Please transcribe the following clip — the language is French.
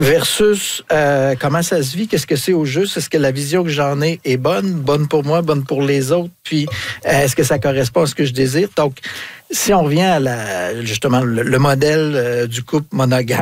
versus comment ça se vit, qu'est-ce que c'est au juste, est-ce que la vision que j'en ai est bonne pour moi, bonne pour les autres, puis est-ce que ça correspond à ce que je désire? Donc, si on revient à justement le modèle du couple monogame,